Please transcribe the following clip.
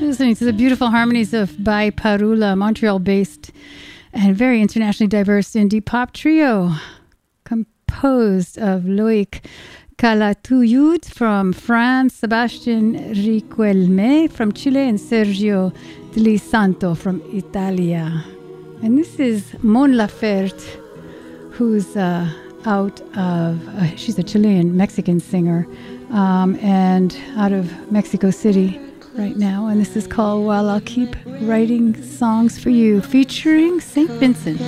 listening to the beautiful harmonies of Bai Parula, Montreal-based and very internationally diverse indie pop trio composed of Loic Calatayud from France, Sebastian Riquelme from Chile, and Sergio Deli Santo from Italia. And this is Mon Laferte, who's out of, she's a Chilean Mexican singer, and out of Mexico City right now. And this is called While I'll Keep Writing Songs for You, featuring St. Vincent.